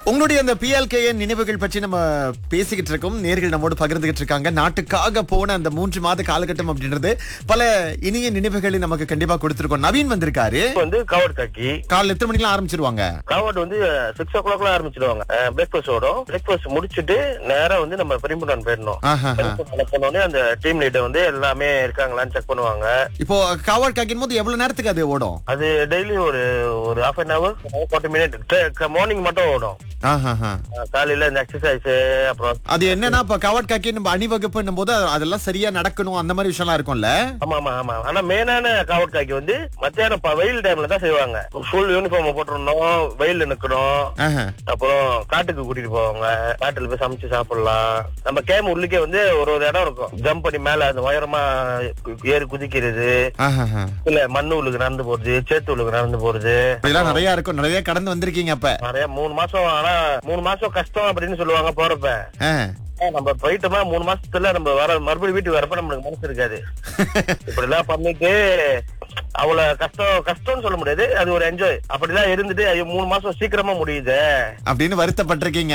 உங்களுடைய அந்த PLKN நினைவுகள் பற்றி நம்ம பேசிக்கிட்டு இருக்கோம். நேர்கள் நம்மோடு பகிர்ந்துகிட்டு இருக்காங்க. நாட்டுக்காக போன அந்த 3 மாத காலகட்டம் அப்படின்றது பல இனிய நினைவுகளை நமக்கு கண்டிப்பா கொடுத்திருக்கோம். நவீன் வந்திருக்காரு. கவர்ட் காக்கி காலைல எத்தனை மணிக்கெல்லாம் ஆரம்பிச்சிருவாங்க? கவர்ட் 6 o'clock ஆரம்பிச்சிடுவாங்க. பிரேக்ஃபாஸ்ட் ஓடும். பிரேக்ஃபாஸ்ட் முடிச்சிட்டு நேரா நம்ம பெரும்புடன் போயிடணும். போனோடனே அந்த டீம் லீடர் எல்லாமே இருக்காங்களான்னு செக் பண்ணுவாங்க. இப்போ கவர்ட் காக்கின் போது எவ்வளவு நேரத்துக்கு அது ஓடும்? அது டெய்லி ஒரு half an hour 40 minutes morning மட்டும் ஓடும். காலையில இந்த எக்ஸசைஸ் அப்புறம் அது என்னன்னா இப்ப கவர்ட் காக்கி நம்ம அணிவகுப்புன்னும் போது அதெல்லாம் சரியா நடக்கணும், அந்த மாதிரி விஷயம் எல்லாம் இருக்கும்ல. ஆமா ஆமா ஆமா. ஆனா மெயினான கவர்ட் காக்கி மத்தியானம் வெயில் டைம்ல தான் செய்வாங்க. ஃபுல் யூனிஃபார்ம் போட்டுருந்தோம், வெயில் நிக்கணும். அப்புறம் காட்டுக்கு கூட்டிட்டு போவாங்க. காட்டுல போய் சமைச்சு சாப்பிடலாம். நம்ம கேம் உள்ளுக்கே ஒரு இடம் இருக்கும். ஜம்ப் பண்ணி மேல அந்த உயரமா ஏறி குதிக்கிறது, இல்ல மண்ணு உள்ளுக்கு நடந்து போறது, சேத்து உள்ளுக்கு நடந்து போறது, இதெல்லாம் நிறைய இருக்கும். நிறைய கடந்து வந்திருக்கீங்க. அப்ப நிறைய 3 மாசம். ஆனா 3 மாசம் கஷ்டம் அப்படின்னு சொல்லுவாங்க போறப்ப. நம்ம போயிட்டோமா 3 மாசத்துல நம்ம மறுபடியும் வீட்டுக்கு வரப்ப நம்மளுக்கு மனசு இருக்காது. இப்படி எல்லாம் பண்ணிட்டு அவ்வளவு கஷ்டம்னு சொல்ல முடியாது. அது ஒரு என்ஜாய். அப்படிலாம் இருந்துட்டு 3 மாசம் சீக்கிரமா முடியுது அப்படின்னு வருத்தப்பட்டிருக்கீங்க.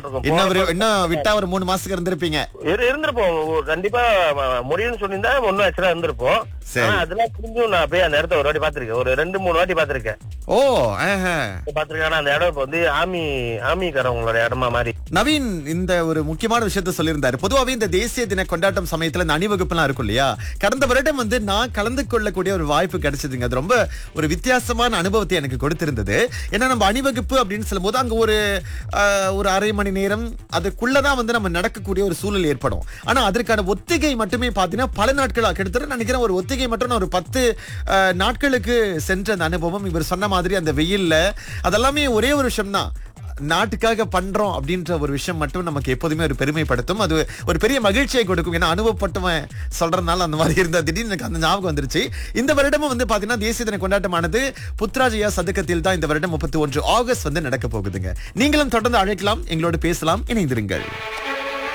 இன்னும் விட்டா ஒரு 3 மாசத்துக்கு இருந்திருப்பீங்க. இருந்திருப்போம் கண்டிப்பா. முடியும்னு சொல்லியிருந்தா ஒன்னும் ஆக்சுவலா இருந்திருப்போம். அதெல்லாம் புரிஞ்சும் நான் போய் அந்த இடத்த ஒரு வாட்டி பாத்திருக்கேன். ஒரு 2-3 வாட்டி பாத்திருக்கேன். பாத்திருக்கேன். ஆனா அந்த இடம் இப்ப ஆமிக்காரவங்களோட இடமா மாதிரி. நவீன் இந்த ஒரு முக்கியமான விஷயத்த சொல்லியிருந்தாரு. பொதுவாவே இந்த தேசிய தின கொண்டாட்டம் சமயத்துல இந்த அணிவகுப்பு எல்லாம் இருக்கும் இல்லையா? கடந்த வருடம் நான் கலந்து கொள்ளக்கூடிய ஒரு வாய்ப்பு கிடைச்சதுங்க. அது ரொம்ப ஒரு வித்தியாசமான அனுபவத்தை எனக்கு கொடுத்திருந்தது. ஏன்னா நம்ம அணிவகுப்பு அப்படின்னு சொல்லும் போது அங்க ஒரு அரை மணி நேரம் அதுக்குள்ளதான் நம்ம நடக்கக்கூடிய ஒரு சூழல் ஏற்படும். ஆனா அதற்கான ஒத்திகை மட்டுமே பாத்தீங்கன்னா பல நாட்கள் கிட்டத்தட்ட நினைக்கிறேன். ஒரு ஒத்திகை மட்டும் ஒரு 10 நாட்களுக்கு சென்ற அந்த அனுபவம். இவர் சொன்ன மாதிரி அந்த வெயில்ல அதெல்லாமே ஒரே ஒரு விஷயம் தான், நாட்டுக்காக பண்றோம் அப்படின்ற ஒரு விஷயம் மட்டும் நமக்கு எப்போதுமே ஒரு பெருமைப்படுத்தும். அது ஒரு பெரிய மகிழ்ச்சியை கொடுக்கும். ஏன்னா அனுபவப்பட்டவன் சொல்றதுனால அந்த மாதிரி இருந்தா திடீர்னு எனக்கு அந்த ஞாபகம் வந்துருச்சு. இந்த வருடமும் பாத்தீங்கன்னா தேசிய தின கொண்டாட்டமானது புத்ராஜயா சதுக்கத்தில் தான் இந்த வருடம் 31 ஆகஸ்ட் நடக்க போகுதுங்க. நீங்களும் தொடர்ந்து அழைக்கலாம், எங்களோடு பேசலாம், இணைந்திருங்கள்.